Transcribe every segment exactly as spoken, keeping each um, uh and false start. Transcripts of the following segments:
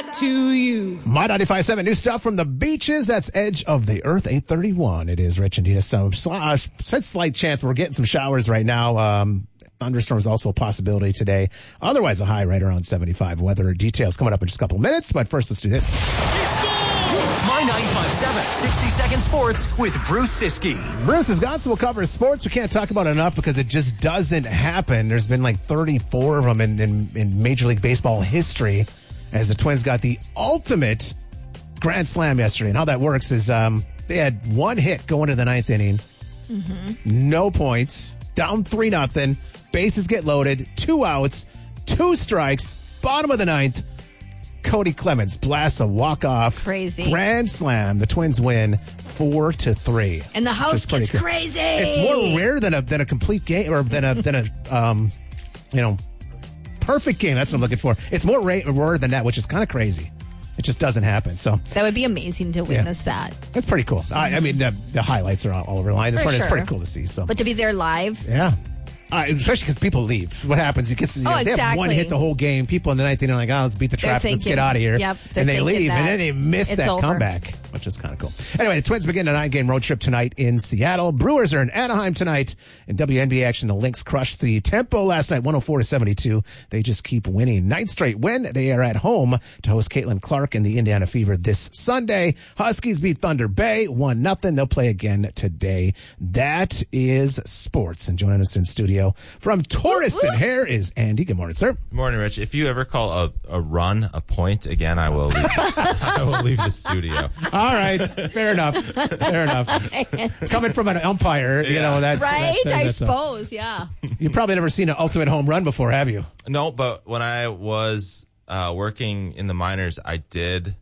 that to you. My ninety-five point seven new stuff from the beaches. That's Edge of the Earth, eight thirty-one. It is Rich and Dina. Some uh, slight chance we're getting some showers right now. Um, thunderstorms also a possibility today. Otherwise, a high right around seventy-five. Weather details coming up in just a couple minutes. But first, let's do this. It's My ninety-five point seven sixty second Sports with Bruce Siskey. Bruce has got, so we'll cover sports. We can't talk about it enough because it just doesn't happen. There's been like thirty-four of them in, in, in Major League Baseball history, as the Twins got the ultimate grand slam yesterday. And how that works is um, they had one hit going to the ninth inning, mm-hmm. no points, down three nothing, bases get loaded, two outs, two strikes, bottom of the ninth. Cody Clemens blasts a walk-off crazy grand slam. The Twins win four to three. And the house gets cool. crazy. It's more rare than a than a complete game or than a than a um, you know, perfect game. That's what I'm looking for. It's more rare, rare than that, which is kind of crazy. It just doesn't happen. So that would be amazing to witness yeah. that. It's pretty cool. I, I mean, the, the highlights are all, all over the line. It's, pretty, sure. it's pretty cool to see. So, but to be there live, yeah. Uh, especially because people leave. What happens? It gets, you know, oh, exactly. They have one hit the whole game. People in the ninth inning are like, oh, let's beat the traffic. Let's get out of here. Yep, and they leave, that. and then they miss it's that over. comeback, which is kind of cool. Anyway, the Twins begin a nine-game road trip tonight in Seattle. Brewers are in Anaheim tonight. In W N B A action, the Lynx crushed the Tempo last night, one oh four to seventy-two. They just keep winning. Ninth straight win. They are at home to host Caitlin Clark and the Indiana Fever this Sunday. Huskies beat Thunder Bay, one nothing. They'll play again today. That is sports. And joining us in studio from Torreson, here is Andy. Good morning, sir. Good morning, Rich. If you ever call a, a run a point again, I will leave. I will leave the studio. All right, fair enough. Fair enough. Coming from an umpire, you yeah. know that's right. That's, uh, I that's suppose, a, yeah. You've probably never seen an ultimate home run before, have you? No, but when I was uh, working in the minors, I did.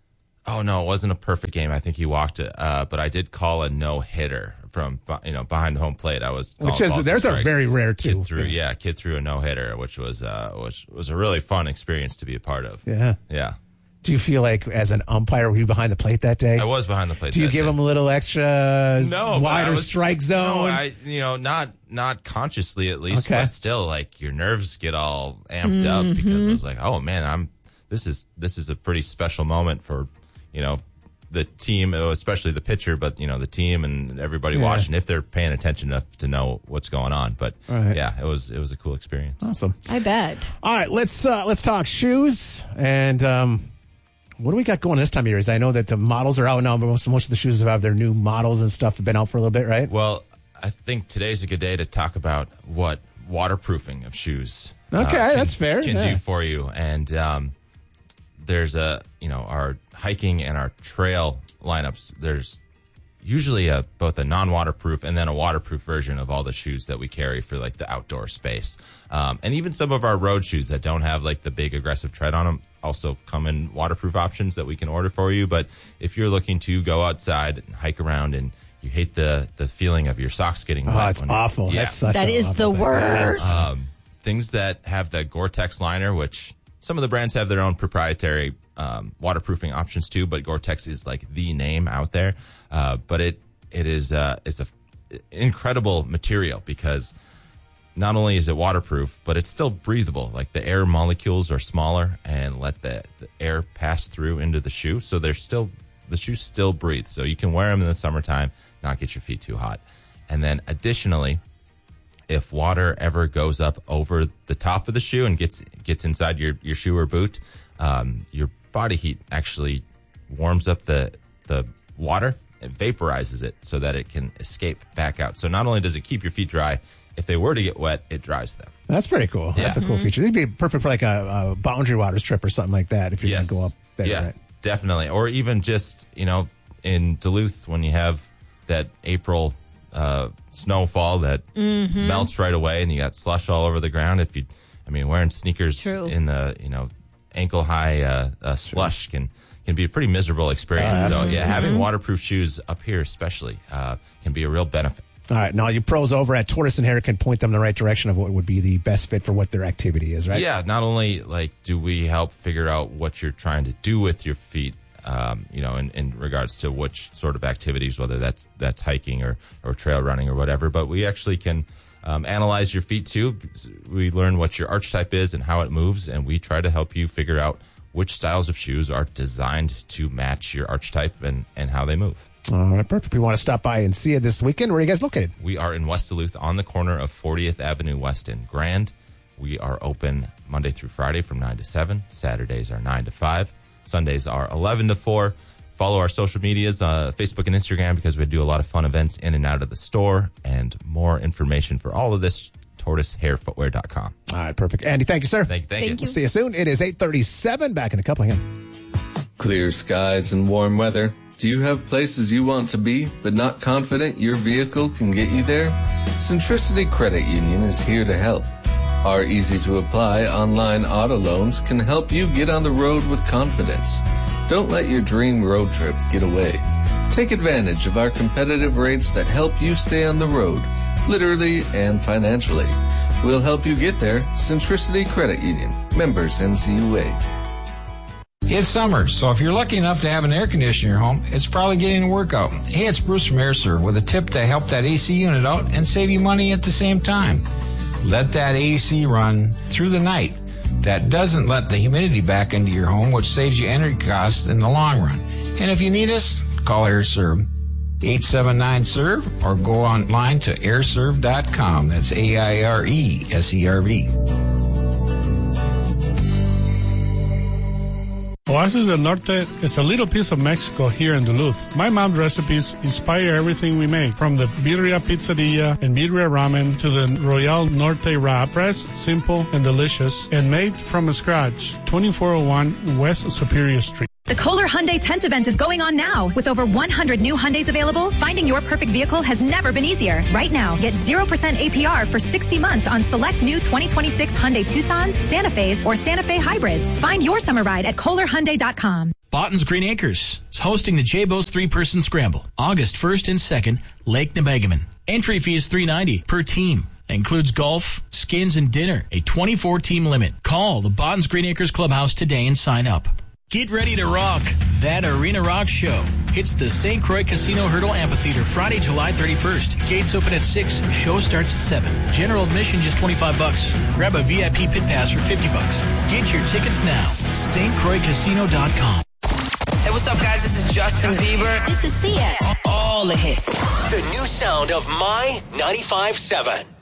Oh no, it wasn't a perfect game. I think he walked it, uh, but I did call a no hitter from you know behind home plate. I was which is theirs are very rare too. Kid threw, yeah, kid threw a no hitter, which was uh, which was a really fun experience to be a part of. Yeah, yeah. Do you feel like as an umpire, were you behind the plate that day? I was behind the plate. Do you that give day. them a little extra no, wider was, strike zone? No, I you know not not consciously at least, okay. but still like your nerves get all amped mm-hmm. up because I was like, oh man, I'm this is this is a pretty special moment for you know. the team, especially the pitcher, but, you know, the team and everybody yeah. watching, if they're paying attention enough to know what's going on. But, right. yeah, it was it was a cool experience. Awesome. I bet. All right, let's uh, let's talk shoes. And um, what do we got going this time of year? Is I know that the models are out now, but most, most of the shoes have their new models and stuff have been out for a little bit, right? Well, I think today's a good day to talk about what waterproofing of shoes okay, uh, can, that's fair. can yeah. do for you. And um, there's a, you know, our hiking and our trail lineups, there's usually a both a non-waterproof and then a waterproof version of all the shoes that we carry for like the outdoor space. Um, and even some of our road shoes that don't have like the big aggressive tread on them also come in waterproof options that we can order for you. But if you're looking to go outside and hike around and you hate the, the feeling of your socks getting oh, wet. It's when, awful. Yeah. That's such that is the thing. worst. Um, things that have the Gore-Tex liner, which some of the brands have their own proprietary um, waterproofing options too, but Gore-Tex is like the name out there. Uh, but it it is uh, it's a f- incredible material because not only is it waterproof, but it's still breathable. Like the air molecules are smaller and let the, the air pass through into the shoe, so they're still the shoes still breathe. So you can wear them in the summertime, not get your feet too hot. And then additionally, if water ever goes up over the top of the shoe and gets gets inside your, your shoe or boot, um, your body heat actually warms up the the water and vaporizes it so that it can escape back out. So not only does it keep your feet dry, if they were to get wet, it dries them. That's pretty cool. Yeah. That's a cool mm-hmm. feature. They'd be perfect for like a, a Boundary Waters trip or something like that if you're yes. going to go up there. Yeah, right? definitely. Or even just, you know, in Duluth when you have that April uh, snowfall that mm-hmm. melts right away and you got slush all over the ground. If you, I mean, wearing sneakers True. in the, you know, ankle high uh, uh, slush can can be a pretty miserable experience. Uh, so yeah, having Mm-hmm. waterproof shoes up here especially uh, can be a real benefit. All right. Now, you pros over at Tortoise and Hair can point them in the right direction of what would be the best fit for what their activity is, right? Yeah. Not only like do we help figure out what you're trying to do with your feet, um, you know, in, in regards to which sort of activities, whether that's that's hiking or, or trail running or whatever, but we actually can um, analyze your feet too. We learn what your arch type is and how it moves, and we try to help you figure out which styles of shoes are designed to match your arch type and, and how they move. All right, perfect. We want to stop by and see you this weekend. Where are you guys located? We are in West Duluth on the corner of fortieth Avenue West and Grand. We are open Monday through Friday from nine to seven. Saturdays are nine to five. Sundays are eleven to four. Follow our social medias, uh, Facebook and Instagram, because we do a lot of fun events in and out of the store. And more information for all of this, tortoise hair footwear dot com. All right, perfect. Andy, thank you, sir. Thank you. Thank, Thank you. you. See you soon. It is eight thirty-seven. Back in a couple of him. Clear skies and warm weather. Do you have places you want to be, but not confident your vehicle can get you there? Centricity Credit Union is here to help. Our easy-to-apply online auto loans can help you get on the road with confidence. Don't let your dream road trip get away. Take advantage of our competitive rates that help you stay on the road, literally and financially. We'll help you get there. Centricity Credit Union. Members N C U A. It's summer, so if you're lucky enough to have an air conditioner in your home, it's probably getting a workout. Hey, it's Bruce from AirServe with a tip to help that A C unit out and save you money at the same time. Let that A C run through the night. That doesn't let the humidity back into your home, which saves you energy costs in the long run. And if you need us, call AirServe. eight seven nine S E R V or go online to air serve dot com. That's A I R E S E R V. Oasis del Norte is a little piece of Mexico here in Duluth. My mom's recipes inspire everything we make, from the Birria Pizzadilla and Birria Ramen to the Royal Norte wrap. Fresh, simple, and delicious, and made from scratch. twenty-four oh one West Superior Street. The Kohler Hyundai Tent event is going on now. With over one hundred new Hyundais available, finding your perfect vehicle has never been easier. Right now, get zero percent A P R for sixty months on select new twenty twenty-six Hyundai Tucsons, Santa Fe's, or Santa Fe hybrids. Find your summer ride at Kohler Hyundai dot com. Botton's Green Acres is hosting the J-Bo's three-person scramble, August first and second, Lake Nebegaman. Entry fee is three dollars and ninety cents per team. Includes golf, skins, and dinner. A twenty-four team limit. Call the Botton's Green Acres Clubhouse today and sign up. Get ready to rock. That Arena Rock Show hits the Saint Croix Casino Hurdle Amphitheater Friday, July thirty-first. Gates open at six. Show starts at seven. General admission just twenty-five bucks. Grab a V I P pit pass for fifty bucks. Get your tickets now. St Croix Casino dot com. Hey, what's up, guys? This is Justin Bieber. This is Sia. All the hits. The new sound of My ninety-five point seven.